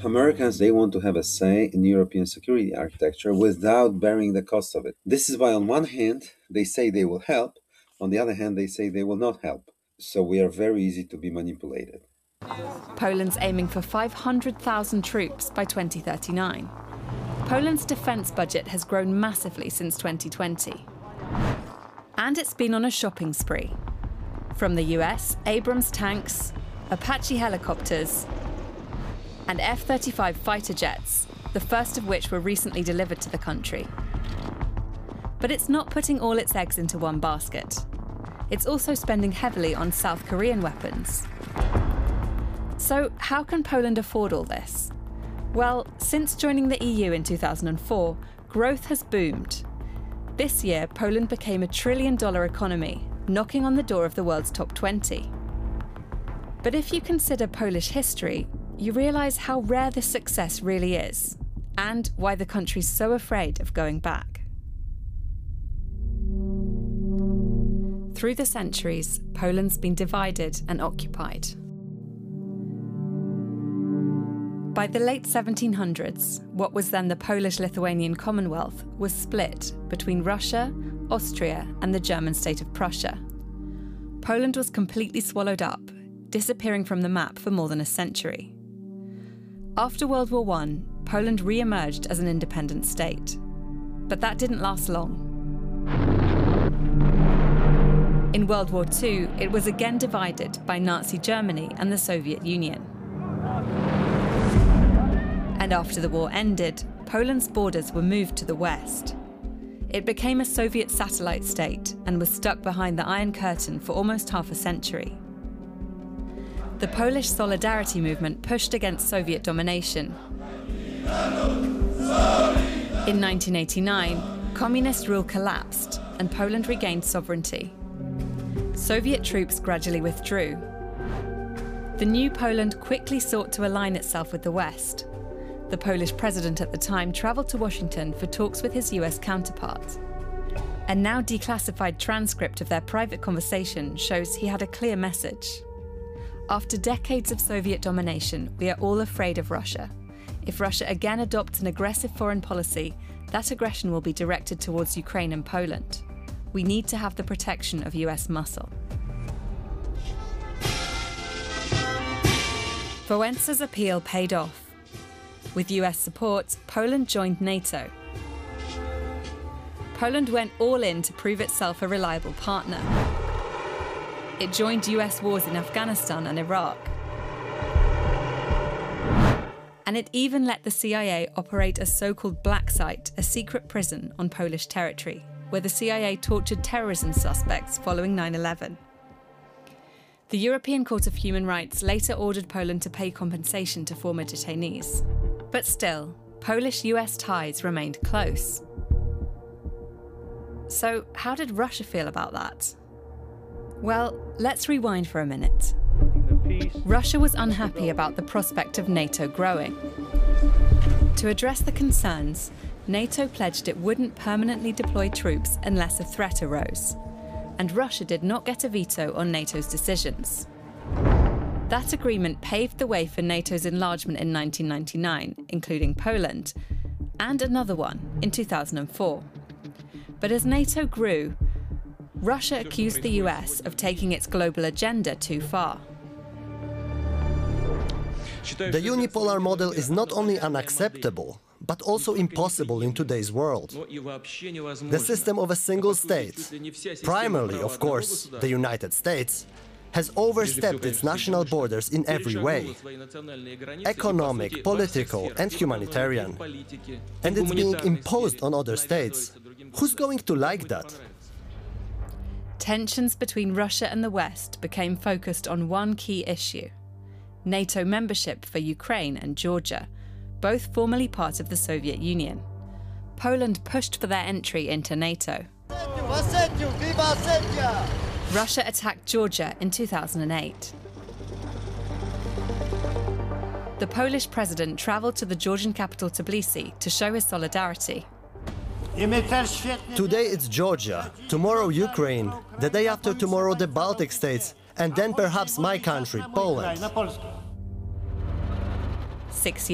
Americans, they want to have a say in European security architecture without bearing the cost of it. This is why, on one hand, they say they will help. On the other hand, they say they will not help. So we are very easy to be manipulated. Poland's aiming for 500,000 troops by 2039. Poland's defence budget has grown massively since 2020. And it's been on a shopping spree. From the US, Abrams tanks, Apache helicopters, and F-35 fighter jets, the first of which were recently delivered to the country. But it's not putting all its eggs into one basket. It's also spending heavily on South Korean weapons. So how can Poland afford all this? Well, since joining the EU in 2004, growth has boomed. This year, Poland became a $1 trillion economy, knocking on the door of the world's top 20. But if you consider Polish history, you realise how rare this success really is, and why the country's so afraid of going back. Through the centuries, Poland's been divided and occupied. By the late 1700s, what was then the Polish-Lithuanian Commonwealth was split between Russia, Austria, and the German state of Prussia. Poland was completely swallowed up, disappearing from the map for more than a century. After World War I, Poland re-emerged as an independent state. But that didn't last long. In World War II, it was again divided by Nazi Germany and the Soviet Union. And after the war ended, Poland's borders were moved to the west. It became a Soviet satellite state and was stuck behind the Iron Curtain for almost half a century. The Polish Solidarity movement pushed against Soviet domination. In 1989, communist rule collapsed and Poland regained sovereignty. Soviet troops gradually withdrew. The new Poland quickly sought to align itself with the West. The Polish president at the time travelled to Washington for talks with his US counterpart. A now declassified transcript of their private conversation shows he had a clear message. After decades of Soviet domination, we are all afraid of Russia. If Russia again adopts an aggressive foreign policy, that aggression will be directed towards Ukraine and Poland. We need to have the protection of US muscle. Wałęsa's appeal paid off. With US support, Poland joined NATO. Poland went all in to prove itself a reliable partner. It joined US wars in Afghanistan and Iraq. And it even let the CIA operate a so-called black site, a secret prison on Polish territory, where the CIA tortured terrorism suspects following 9/11. The European Court of Human Rights later ordered Poland to pay compensation to former detainees. But still, Polish-US ties remained close. So how did Russia feel about that? Well, let's rewind for a minute. Russia was unhappy about the prospect of NATO growing. To address the concerns, NATO pledged it wouldn't permanently deploy troops unless a threat arose. And Russia did not get a veto on NATO's decisions. That agreement paved the way for NATO's enlargement in 1999, including Poland, and another one in 2004. But as NATO grew, Russia accused the US of taking its global agenda too far. The unipolar model is not only unacceptable, but also impossible in today's world. The system of a single state, primarily, of course, the United States, has overstepped its national borders in every way: economic, political, and humanitarian. And it's being imposed on other states. Who's going to like that? Tensions between Russia and the West became focused on one key issue: NATO membership for Ukraine and Georgia, both formerly part of the Soviet Union. Poland pushed for their entry into NATO. Russia attacked Georgia in 2008. The Polish president travelled to the Georgian capital Tbilisi to show his solidarity. Today it's Georgia, tomorrow Ukraine, the day after tomorrow the Baltic states, and then perhaps my country, Poland. 6